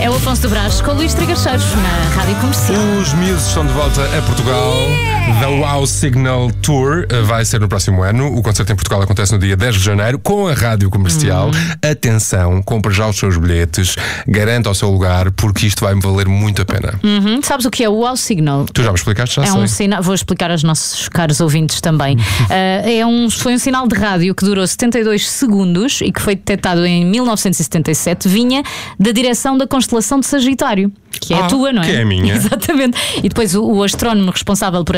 É o Afonso do Brás com o Luís Trigueiros na Rádio Comercial. Os miúdos estão de volta a Portugal. The Wow Signal Tour vai ser no próximo ano. O concerto em Portugal acontece no dia 10 de janeiro com a Rádio Comercial. Atenção, compre já os seus bilhetes, garanta o seu lugar, porque isto vai-me valer muito a pena. Sabes o que é o Wow Signal? Tu já me explicaste, já É sei. um sinal, vou explicar aos nossos caros ouvintes também. Foi um sinal de rádio que durou 72 segundos e que foi detectado em 1977. Vinha da direção da constelação de Sagitário, que é a tua, não é? Que é a minha. Exatamente. E depois o astrónomo responsável por